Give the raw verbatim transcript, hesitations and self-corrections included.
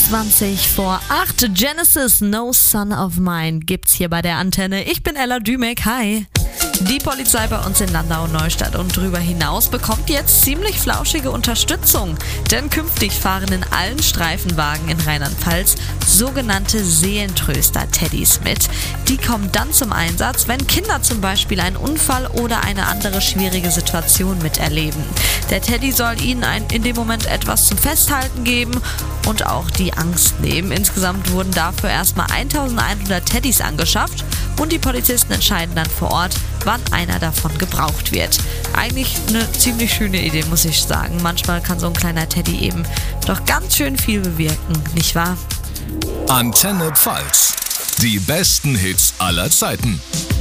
zwanzig vor acht. Genesis, No Son of Mine gibt's hier bei der Antenne. Ich bin Ella Dümek, hi. Die Polizei bei uns in Landau-Neustadt und darüber hinaus bekommt jetzt ziemlich flauschige Unterstützung. Denn künftig fahren in allen Streifenwagen in Rheinland-Pfalz sogenannte Seelentröster-Teddys mit. Die kommen dann zum Einsatz, wenn Kinder zum Beispiel einen Unfall oder eine andere schwierige Situation miterleben. Der Teddy soll ihnen ein, in dem Moment etwas zum Festhalten geben und auch die Angst nehmen. Insgesamt wurden dafür erstmal eintausendeinhundert Teddys angeschafft und die Polizisten entscheiden dann vor Ort, wann einer davon gebraucht wird. Eigentlich eine ziemlich schöne Idee, muss ich sagen. Manchmal kann so ein kleiner Teddy eben doch ganz schön viel bewirken, nicht wahr? Antenne Pfalz. Die besten Hits aller Zeiten.